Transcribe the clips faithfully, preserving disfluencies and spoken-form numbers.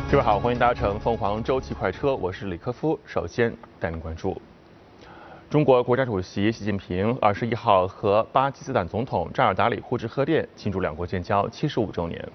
各位好，欢迎搭乘凤凰周期快车，我是李科夫。首先带您关注，中国国家主席习近平二十一号和巴基斯坦总统扎尔达里互致贺电，庆祝两国建交七十五周年。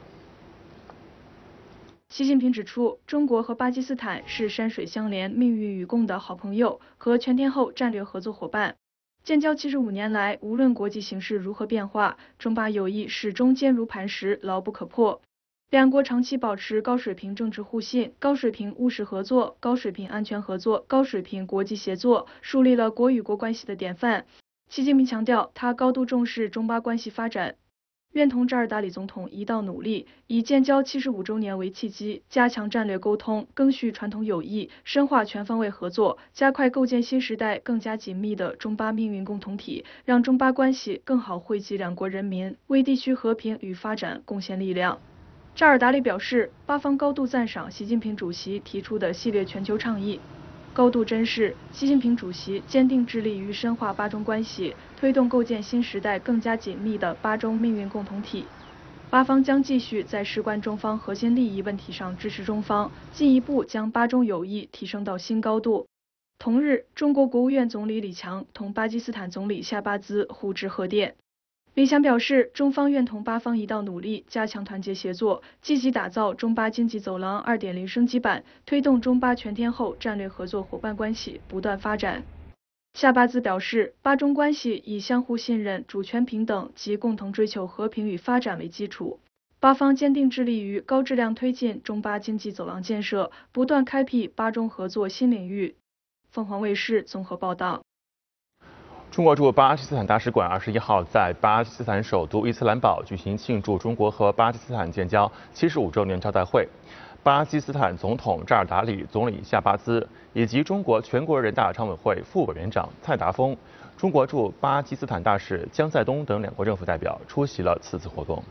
习近平指出，中国和巴基斯坦是山水相连、命运与共的好朋友和全天候战略合作伙伴。建交七十五年来，无论国际形势如何变化，中巴友谊始终坚如磐石、牢不可破。两国长期保持高水平政治互信、高水平务实合作、高水平安全合作、高水平国际协作，树立了国与国关系的典范。习近平强调，他高度重视中巴关系发展，愿同扎尔达里总统一道努力，以建交七十五周年为契机，加强战略沟通，赓续传统友谊，深化全方位合作，加快构建新时代更加紧密的中巴命运共同体，让中巴关系更好惠及两国人民，为地区和平与发展贡献力量。扎尔达里表示，巴方高度赞赏习近平主席提出的系列全球倡议，高度珍视习近平主席坚定致力于深化巴中关系，推动构建新时代更加紧密的巴中命运共同体。巴方将继续在事关中方核心利益问题上支持中方，进一步将巴中友谊提升到新高度。同日，中国国务院总理李强同巴基斯坦总理夏巴兹互致贺电。李强表示，中方愿同巴方一道努力，加强团结协作，积极打造中巴经济走廊 二点零 升级版，推动中巴全天候战略合作伙伴关系不断发展。夏巴兹表示，巴中关系以相互信任、主权平等及共同追求和平与发展为基础，巴方坚定致力于高质量推进中巴经济走廊建设，不断开辟巴中合作新领域。凤凰卫视综合报道。 中国驻巴基斯坦大使馆二十一号在巴基斯坦首都伊斯兰堡举行庆祝中国和巴基斯坦建交七十五周年招待会。巴基斯坦总统扎尔达里、总理夏巴兹以及中国全国人大常委会副委员长蔡达峰、中国驻巴基斯坦大使姜在东等两国政府代表出席了此次活动。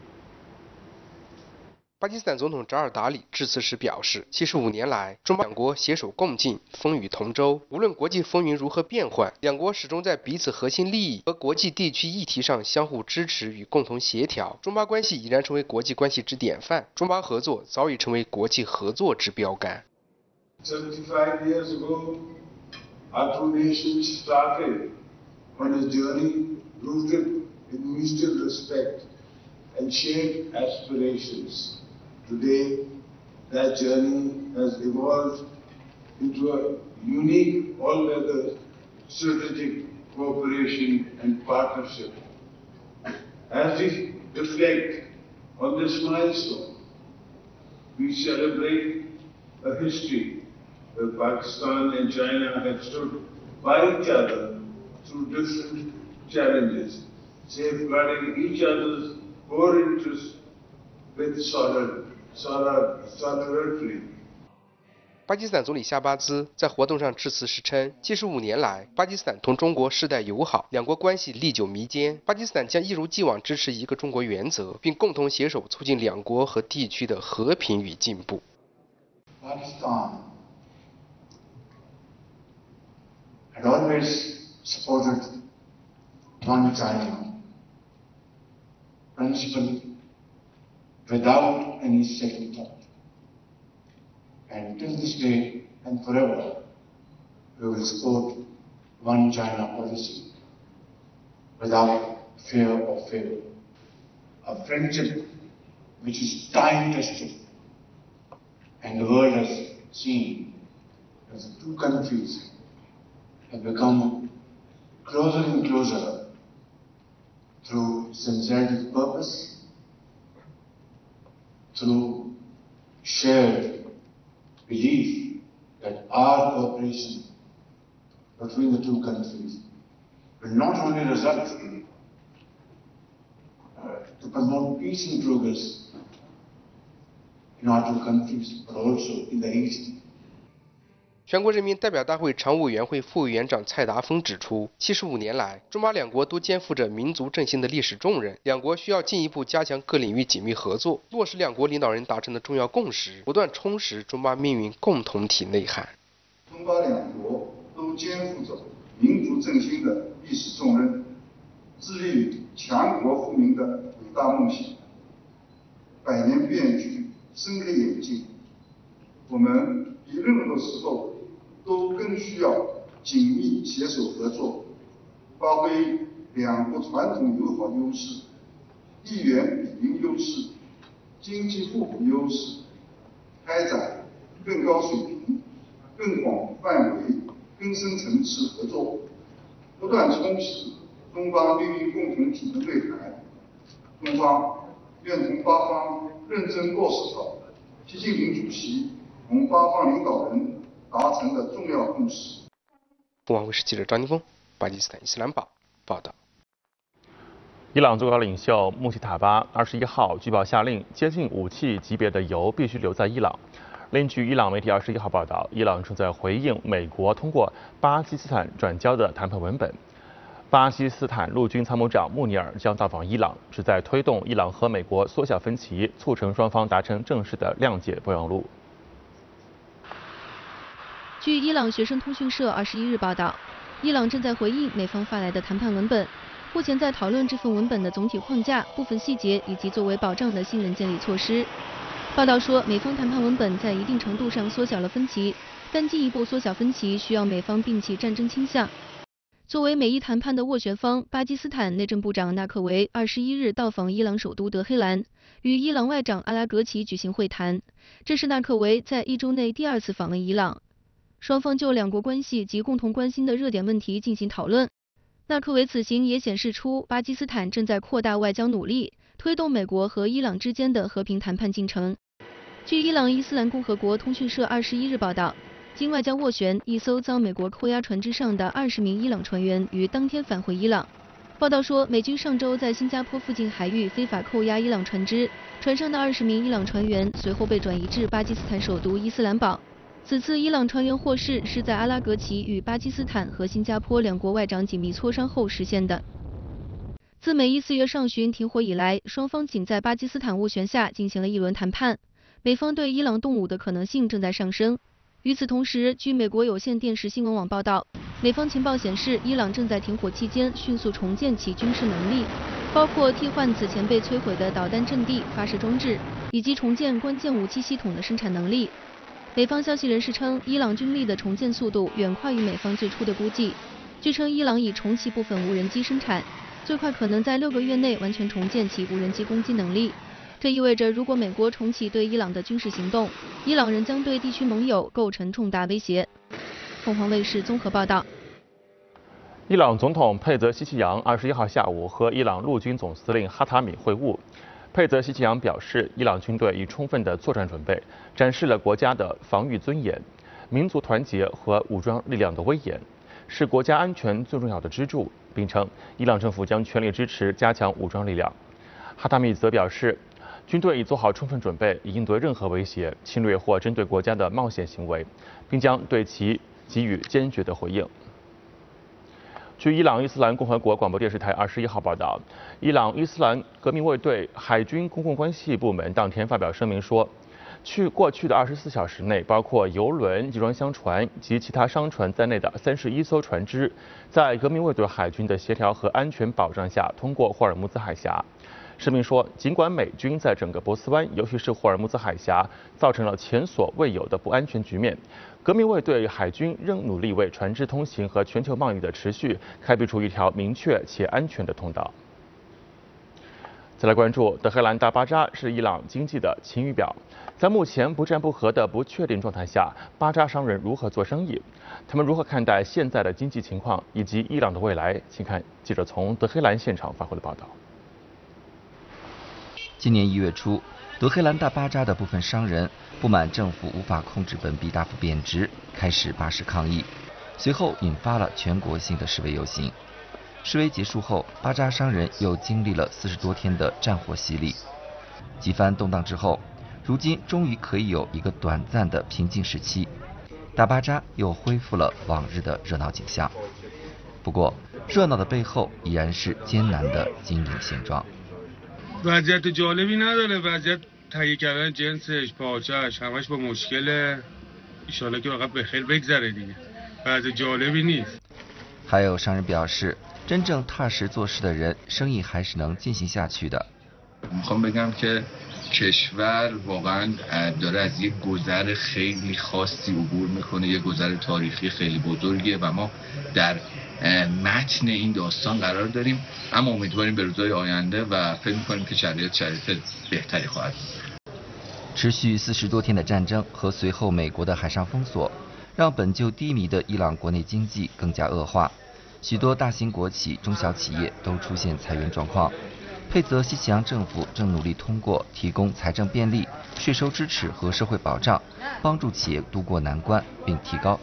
巴基斯坦总统扎尔达里致辞时表示，七十五年来，中巴两国携手共进，风雨同舟。无论国际风云如何变幻，两国始终在彼此核心利益和国际地区议题上相互支持与共同协调。中巴关系已然成为国际关系之典范，中巴合作早已成为国际合作之标杆。 seventy-five years ago, our two nations started on a journey rooted in mutual respect and shared aspirations. Today, that journey has evolved into a unique all-weather strategic cooperation and partnership. As we reflect on this milestone, we celebrate a history where Pakistan and China have stood by each other through different challenges, safeguarding each other's core interests with solidarity. 巴基斯坦总理夏巴兹在活动上致辞时称，七十五年来，巴基斯坦同中国世代友好，两国关系历久弥坚。巴基斯坦将一如既往支持一个中国原则，并共同携手促进两国和地区的和平与进步。 Pakistan had always supported one China principle without any second thought. And till this day and forever, we will support one China policy without fear or favor. A friendship which is time-tested, and the world has seen as the two countries have become closer and closer through sincerity of purpose, through shared belief that our cooperation between the two countries will not only result uh, to promote peace and progress in our two countries, but also in the region. 全国人民代表大会常务委员会副委员长蔡达峰指出，七十五年来，中巴两国都肩负着民族振兴的历史重任，两国需要进一步加强各领域紧密合作，落实两国领导人达成的重要共识，不断充实中巴命运共同体内涵。 中巴两国都肩负着民族振兴的历史重任，致力于强国富民的伟大梦想。百年变局，深刻眼界， 我们比任何时候都更需要紧密携手合作，发挥两国传统友好优势、地缘比邻优势、经济互补优势，开展更高水平、更广范围、更深层次合作，不断充实中巴命运共同体的内涵。中方愿同巴方认真落实到习近平主席同巴方领导人达成的重要共识。 凤凰卫视记者张金峰，巴基斯坦伊斯兰堡报道。 伊朗最高领袖穆希塔巴二十一号据报下令，接近武器级别的油必须留在伊朗。另据伊朗媒体二十一号报道，伊朗正在回应美国通过巴基斯坦转交的谈判文本。巴基斯坦陆军参谋长穆尼尔将到访伊朗，旨在推动伊朗和美国缩小分歧，促成双方达成正式的谅解备忘录。 据伊朗学生通讯社二十一日报道，伊朗正在回应美方发来的谈判文本，目前在讨论这份文本的总体框架、部分细节以及作为保障的信任建立措施。报道说，美方谈判文本在一定程度上缩小了分歧，但进一步缩小分歧需要美方摒弃战争倾向。作为美伊谈判的斡旋方，巴基斯坦内政部长纳克维二十一日到访伊朗首都德黑兰，与伊朗外长阿拉格齐举行会谈。这是纳克维在一周内第二次访问伊朗，双方就两国关系及共同关心的热点问题进行讨论。纳克维此行也显示出巴基斯坦正在扩大外交努力，推动美国和伊朗之间的和平谈判进程。据伊朗伊斯兰共和国通讯社二十一日报道，经外交斡旋，一艘遭美国扣押船只上的二十名伊朗船员于当天返回伊朗。报道说，美军上周在新加坡附近海域非法扣押伊朗船只，船上的二十名伊朗船员随后被转移至巴基斯坦首都伊斯兰堡。此次伊朗船员获释是在阿拉格齐与巴基斯坦和新加坡两国外长紧密磋商后实现的。自美伊四月上旬停火以来，双方仅在巴基斯坦斡旋下进行了一轮谈判，美方对伊朗动武的可能性正在上升。与此同时，据美国有线电视新闻网报道，美方情报显示，伊朗正在停火期间迅速重建其军事能力，包括替换此前被摧毁的导弹阵地、发射装置，以及重建关键武器系统的生产能力。美方消息人士称，伊朗军力的重建速度远快于美方最初的估计。据称，伊朗已重启部分无人机生产，最快可能在六个月内完全重建其无人机攻击能力。这意味着，如果美国重启对伊朗的军事行动，伊朗仍将对地区盟友构成重大威胁。凤凰卫视综合报道。 伊朗总统佩泽希奇扬二十一号下午和伊朗陆军总司令哈塔米会晤。佩泽希奇扬表示，伊朗军队已充分的作战准备，展示了国家的防御尊严、民族团结和武装力量的威严，是国家安全最重要的支柱，并称伊朗政府将全力支持加强武装力量。哈塔米则表示，军队已做好充分准备，以应对任何威胁、侵略或针对国家的冒险行为，并将对其给予坚决的回应。据伊朗伊斯兰共和国广播电视台二十一号报道，伊朗伊斯兰革命卫队海军公共关系部门当天发表声明说，去过去的二十四小时内，包括油轮、集装箱船及其他商船在内的三十一艘船只，在革命卫队海军的协调和安全保障下通过霍尔木兹海峡。声明说，尽管美军在整个波斯湾，尤其是霍尔木兹海峡，造成了前所未有的不安全局面，革命卫队海军仍努力为船只通行和全球贸易的持续开辟出一条明确且安全的通道。再来关注德黑兰大巴扎是伊朗经济的晴雨表，在目前不战不和的不确定状态下，巴扎商人如何做生意？他们如何看待现在的经济情况以及伊朗的未来？请看记者从德黑兰现场发回的报道。 今年一月初，德黑兰大巴扎的部分商人不满政府无法控制本币大幅贬值，开始罢市抗议，随后引发了全国性的示威游行。示威结束后，巴扎商人又经历了四十多天的战火洗礼。几番动荡之后，如今终于可以有一个短暂的平静时期，大巴扎又恢复了往日的热闹景象。不过，热闹的背后依然是艰难的经营现状。 وضعیت جالبی نداره وضعیت تهیه کردن جنسش پارچه‌اش همش با مشکل ان شاءالله که فقط بخیر بگذره دیگه وضع جالبی نیست。 还有商人表示，真正踏实做事的人，生意还是能进行下去的。 میخوام بگم که کشور واقعا داره از یک گذر خیلی خاصی عبور میکنه، یک گذر تاریخی خیلی بزرگیه و ما در متن این داستان قرار داریم، اما امیدواریم به روزهای آینده و فکر میکنیم که شرایط شرایط بهتری خواهد بود。 持续四十多天的战争和随后美国的海上封锁，让本就低迷的伊朗国内经济更加恶化，许多大型国企、中小企业都出现裁员状况。佩泽西奇扬政府正努力通过提供财政便利、税收支持和社会保障，帮助企业渡过难关，并提高